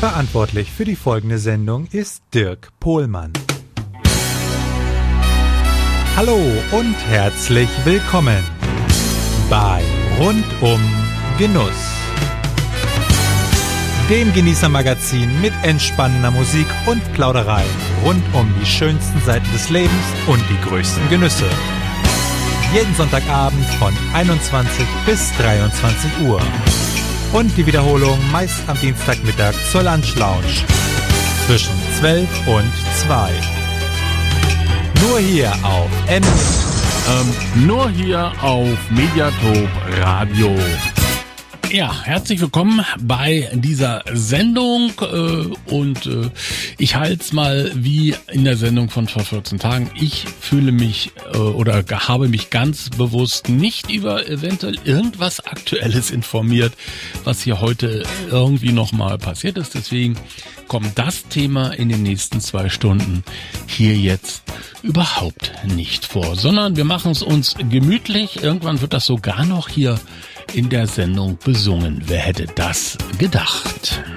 Verantwortlich für die folgende Sendung ist Dirk Pohlmann. Hallo und herzlich willkommen bei Rundum Genuss, dem Genießermagazin mit entspannender Musik und Plauderei rund um die schönsten Seiten des Lebens und die größten Genüsse. Jeden Sonntagabend von 21 bis 23 Uhr. Und die Wiederholung meist am Dienstagmittag zur Lunch Lounge zwischen 12 und 2. Nur hier auf Nur hier auf Mediatop Radio. Ja, herzlich willkommen bei dieser Sendung und ich halte es mal wie in der Sendung von vor 14 Tagen. Ich fühle mich oder habe mich ganz bewusst nicht über eventuell irgendwas Aktuelles informiert, was hier heute irgendwie nochmal passiert ist. Deswegen kommt das Thema in den nächsten 2 Stunden hier jetzt überhaupt nicht vor, sondern wir machen es uns gemütlich. Irgendwann wird das sogar noch hier in der Sendung besungen. Wer hätte das gedacht?